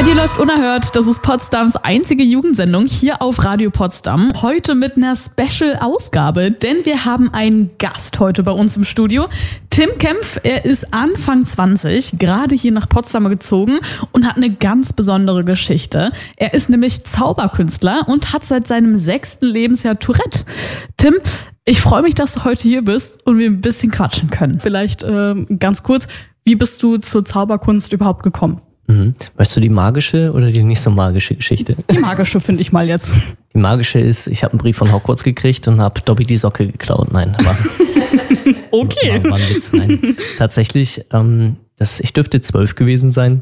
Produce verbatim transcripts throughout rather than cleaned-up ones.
Radio läuft unerhört. Das ist Potsdams einzige Jugendsendung hier auf Radio Potsdam. Heute mit einer Special-Ausgabe, denn wir haben einen Gast heute bei uns im Studio. Tim Kempf, er ist Anfang zwanzig, gerade hier nach Potsdam gezogen und hat eine ganz besondere Geschichte. Er ist nämlich Zauberkünstler und hat seit seinem sechsten Lebensjahr Tourette. Tim, ich freue mich, dass du heute hier bist und wir ein bisschen quatschen können. Vielleicht äh, ganz kurz, wie bist du zur Zauberkunst überhaupt gekommen? Mhm. Weißt du die magische oder die nicht so magische Geschichte? Die magische finde ich mal jetzt. Die magische ist, ich habe einen Brief von Hogwarts gekriegt und habe Dobby die Socke geklaut. Nein, aber okay. War, war ein Witz, nein. Tatsächlich, ähm, das, ich dürfte zwölf gewesen sein.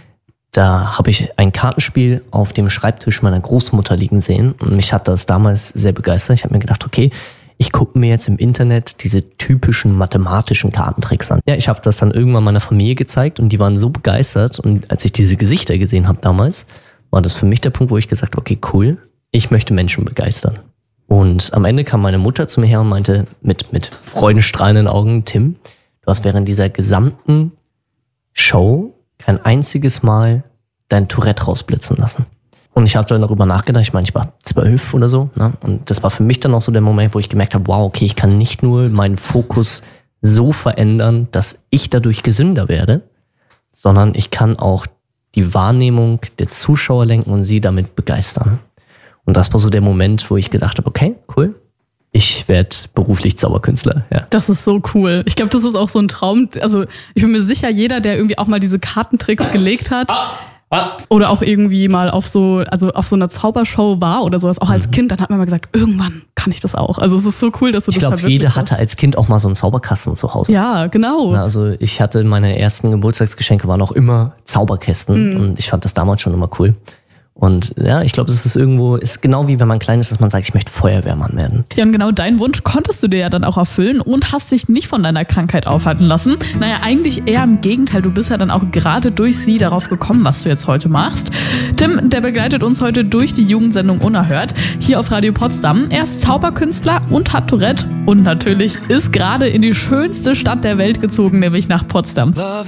Da habe ich ein Kartenspiel auf dem Schreibtisch meiner Großmutter liegen sehen und mich hat das damals sehr begeistert. Ich habe mir gedacht, okay, ich gucke mir jetzt im Internet diese typischen mathematischen Kartentricks an. Ja, ich habe das dann irgendwann meiner Familie gezeigt und die waren so begeistert. Und als ich diese Gesichter gesehen habe damals, war das für mich der Punkt, wo ich gesagt habe, okay, cool, ich möchte Menschen begeistern. Und am Ende kam meine Mutter zu mir her und meinte mit, mit freudenstrahlenden Augen, Tim, du hast während dieser gesamten Show kein einziges Mal dein Tourette rausblitzen lassen. Und ich habe dann darüber nachgedacht, ich meine, ich war zwölf oder so, ne? Und das war für mich dann auch so der Moment, wo ich gemerkt habe, wow, okay, ich kann nicht nur meinen Fokus so verändern, dass ich dadurch gesünder werde, sondern ich kann auch die Wahrnehmung der Zuschauer lenken und sie damit begeistern. Und das war so der Moment, wo ich gedacht habe, okay, cool, ich werde beruflich Zauberkünstler. Ja. Das ist so cool. Ich glaube, das ist auch so ein Traum. Also ich bin mir sicher, jeder, der irgendwie auch mal diese Kartentricks gelegt hat, oder auch irgendwie mal auf so, also auf so einer Zaubershow war oder sowas, auch als Kind, dann hat man mal gesagt, irgendwann kann ich das auch. Also es ist so cool, dass du ich das glaub, verwirklicht jeder hast. hatte als Kind auch mal so einen Zauberkasten zu Hause. Ja, genau. Na, also ich hatte meine ersten Geburtstagsgeschenke waren auch immer Zauberkästen mhm. und ich fand das damals schon immer cool. Und ja, ich glaube, es ist irgendwo, ist genau wie wenn man klein ist, dass man sagt, ich möchte Feuerwehrmann werden. Ja, und genau deinen Wunsch konntest du dir ja dann auch erfüllen und hast dich nicht von deiner Krankheit aufhalten lassen. Naja, eigentlich eher im Gegenteil. Du bist ja dann auch gerade durch sie darauf gekommen, was du jetzt heute machst. Tim, der begleitet uns heute durch die Jugendsendung Unerhört hier auf Radio Potsdam. Er ist Zauberkünstler und hat Tourette und natürlich ist gerade in die schönste Stadt der Welt gezogen, nämlich nach Potsdam.